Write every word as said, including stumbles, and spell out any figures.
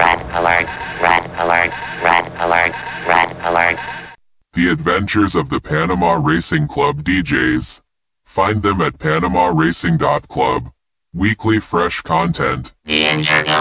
Red alert, red alert, red alert, red alert. The Adventures of the Panama Racing Club D Js. Find them at panama racing dot club. Weekly fresh content. The Intergalactic